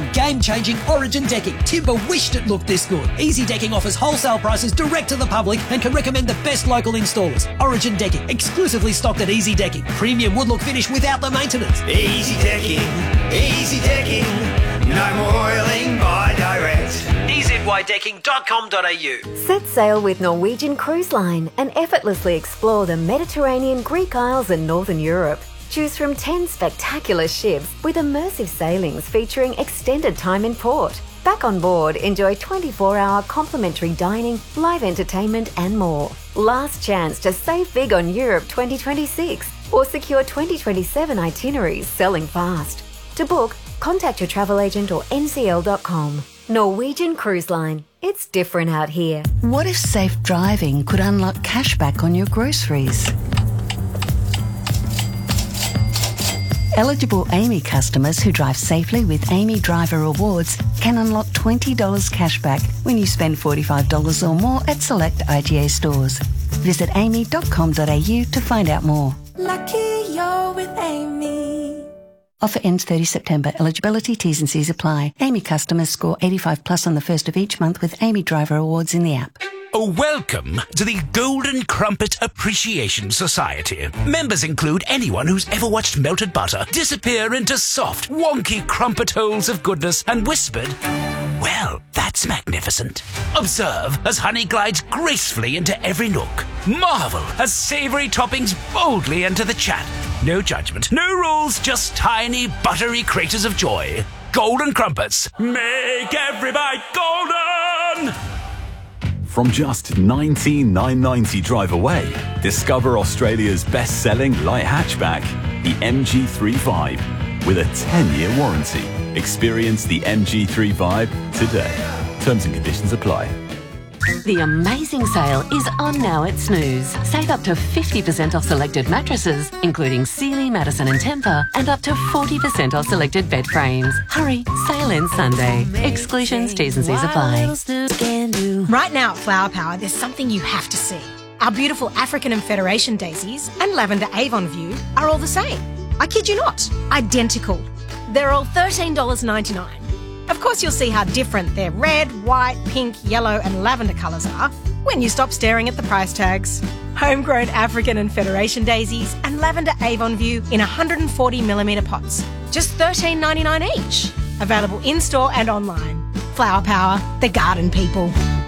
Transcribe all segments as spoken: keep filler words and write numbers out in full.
on game-changing Origin decking. Timber wished it looked this good. Easy Decking offers wholesale prices direct to the public and can recommend the best local installers. Origin Decking, exclusively stocked at Easy Decking. Premium wood look finish without the maintenance. Easy Decking, Easy Decking, no more oiling by direct. e z y decking dot com dot a u. Set sail with Norwegian Cruise Line and effortlessly explore the Mediterranean, Greek Isles and Northern Europe. Choose from ten spectacular ships with immersive sailings featuring extended time in port. Back on board, enjoy twenty-four hour complimentary dining, live entertainment and more. Last chance to save big on Europe twenty twenty-six or secure twenty twenty-seven itineraries selling fast. To book, contact your travel agent or n c l dot com. Norwegian Cruise Line. It's different out here. What if safe driving could unlock cashback on your groceries? Eligible Amy customers who drive safely with Amy Driver Rewards can unlock twenty dollars cashback when you spend forty-five dollars or more at select I G A stores. Visit amy dot com dot a u to find out more. Lucky you're with Amy. Offer ends thirtieth September. Eligibility, T's and C's apply. Amy customers score eighty-five plus on the first of each month with Amy Driver Awards in the app. Oh, welcome to the Golden Crumpet Appreciation Society. Members include anyone who's ever watched melted butter disappear into soft, wonky crumpet holes of goodness and whispered, "Well, that's magnificent." Observe as honey glides gracefully into every nook. Marvel as savoury toppings boldly enter the chat. No judgment, no rules, just tiny, buttery craters of joy. Golden Crumpets. Make every bite golden! From just nineteen thousand nine hundred ninety drive away, discover Australia's best-selling light hatchback, the M G three Vibe, with a ten-year warranty. Experience the M G three Vibe today. Terms and conditions apply. The amazing sale is on now at Snooze. Save up to fifty percent off selected mattresses, including Sealy, Madison and Tempur, and up to forty percent off selected bed frames. Hurry, sale ends Sunday. Exclusions, T's and C's apply. Right now at Flower Power, there's something you have to see. Our beautiful African and Federation daisies and lavender Avon View are all the same. I kid you not, identical. They're all thirteen dollars ninety-nine. Of course, you'll see how different their red, white, pink, yellow and lavender colours are when you stop staring at the price tags. Homegrown African and Federation daisies and lavender Avon View in one hundred forty millimetre pots. Just thirteen ninety-nine each. Available in-store and online. Flower Power, the garden people.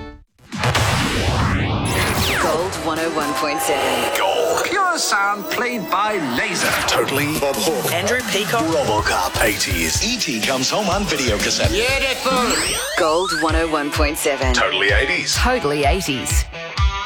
Gold one oh one point seven. Gold. Pure sound played by laser. Totally. Bob Hawke. Andrew Peacock. Robocop. eighties. E T comes home on video cassette. Beautiful. Gold one oh one point seven. Totally eighties. Totally eighties.